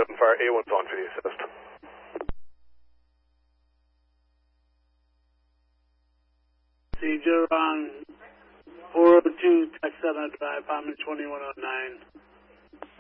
7 Fire, A1's on for the assist. You're on 402 Tech 7 Drive, apartment 2109.